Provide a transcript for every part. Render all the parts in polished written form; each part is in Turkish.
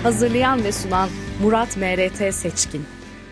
Hazırlayan ve sunan Murat M.R.T. Seçkin.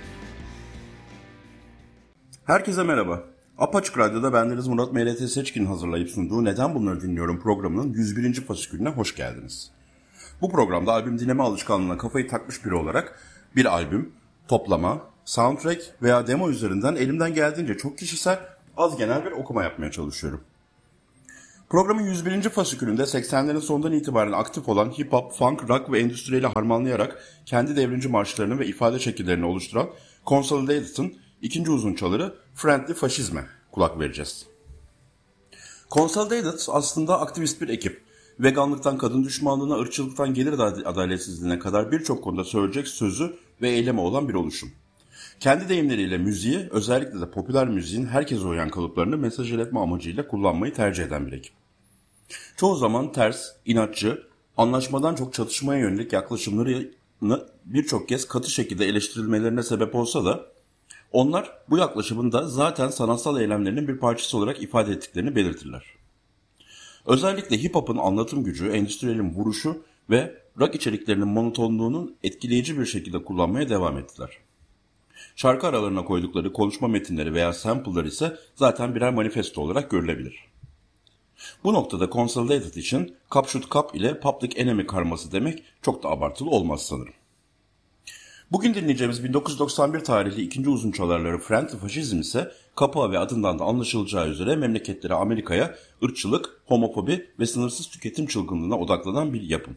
Herkese merhaba. Apaçık Radyo'da bendeniz Murat M.R.T. Seçkin'in hazırlayıp sunduğu Neden Bunları Dinliyorum programının 101. fasikülüne hoş geldiniz. Bu programda albüm dinleme alışkanlığına kafayı takmış biri olarak bir albüm, toplama, soundtrack veya demo üzerinden elimden geldiğince çok kişisel, az genel bir okuma yapmaya çalışıyorum. Programın 101. fasikülünde 80'lerin sonundan itibaren aktif olan hip hop, funk, rock ve endüstriyle harmanlayarak kendi devrimci marşlarını ve ifade şekillerini oluşturan Consolidated'ın ikinci uzun çaları Friendly Fascism'e kulak vereceğiz. Consolidated aslında aktivist bir ekip. Veganlıktan kadın düşmanlığına, ırkçılıktan gelir adaletsizliğine kadar birçok konuda söyleyecek sözü ve eylemi olan bir oluşum. Kendi deyimleriyle müziği, özellikle de popüler müziğin herkese uyan kalıplarını mesaj iletme amacıyla kullanmayı tercih eden bir ekip. Çoğu zaman ters, inatçı, anlaşmadan çok çatışmaya yönelik yaklaşımlarını birçok kez katı şekilde eleştirilmelerine sebep olsa da onlar bu yaklaşımın da zaten sanatsal eylemlerinin bir parçası olarak ifade ettiklerini belirtirler. Özellikle hip hop'un anlatım gücü, endüstriyelin vuruşu ve rock içeriklerinin monotonluğunun etkileyici bir şekilde kullanmaya devam ettiler. Şarkı aralarına koydukları konuşma metinleri veya sample'lar ise zaten birer manifesto olarak görülebilir. Bu noktada Consolidated için Cop Shoot Cop ile Public Enemy karması demek çok da abartılı olmaz sanırım. Bugün dinleyeceğimiz 1991 tarihli ikinci uzun çalarları Friendly Fascism ise kapağı ve adından da anlaşılacağı üzere memleketleri Amerika'ya ırkçılık, homofobi ve sınırsız tüketim çılgınlığına odaklanan bir yapım.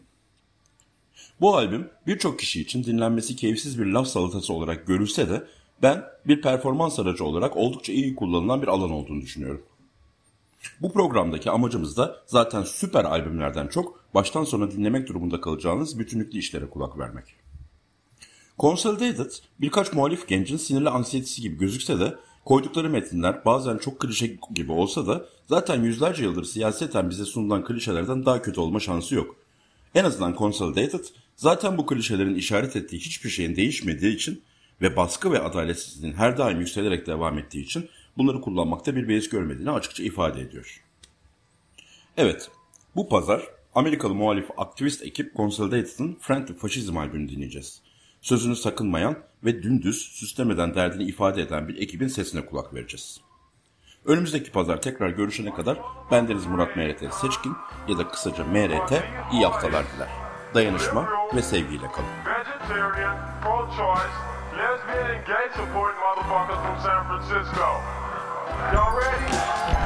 Bu albüm birçok kişi için dinlenmesi keyifsiz bir laf salatası olarak görülse de ben bir performans aracı olarak oldukça iyi kullanılan bir alan olduğunu düşünüyorum. Bu programdaki amacımız da zaten süper albümlerden çok baştan sona dinlemek durumunda kalacağınız bütünlüklü işlere kulak vermek. Consolidated birkaç muhalif gencin sinirli anksiyetesi gibi gözükse de koydukları metinler bazen çok klişe gibi olsa da zaten yüzlerce yıldır siyaseten bize sunulan klişelerden daha kötü olma şansı yok. En azından Consolidated zaten bu klişelerin işaret ettiği hiçbir şeyin değişmediği için ve baskı ve adaletsizliğin her daim yükselerek devam ettiği için bunları kullanmakta bir beis görmediğini açıkça ifade ediyor. Evet, bu pazar Amerikalı muhalif aktivist ekip Consolidated'ın Friendly Fascism albümünü dinleyeceğiz. Sözünü sakınmayan ve dümdüz süslemeden derdini ifade eden bir ekibin sesine kulak vereceğiz. Önümüzdeki pazar tekrar görüşene kadar bendeniz Murat M.R.T. Seçkin ya da kısaca M.R.T. iyi haftalar diler. Dayanışma ve sevgiyle kalın. Vegetarian, pro-choice, lesbian and gay supporting motherfuckers from San Francisco. Y'all ready?